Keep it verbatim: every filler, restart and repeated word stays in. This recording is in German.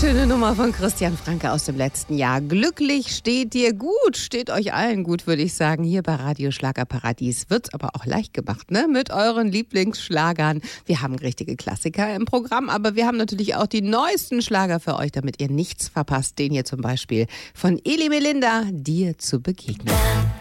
Schöne Nummer von Christian Franke aus dem letzten Jahr. Glücklich steht dir gut, steht euch allen gut, würde ich sagen. Hier bei Radio Schlagerparadies wird's aber auch leicht gemacht, ne? Mit euren Lieblingsschlagern. Wir haben richtige Klassiker im Programm, aber wir haben natürlich auch die neuesten Schlager für euch, damit ihr nichts verpasst. Den hier zum Beispiel von Eli Melinda, dir zu begegnen.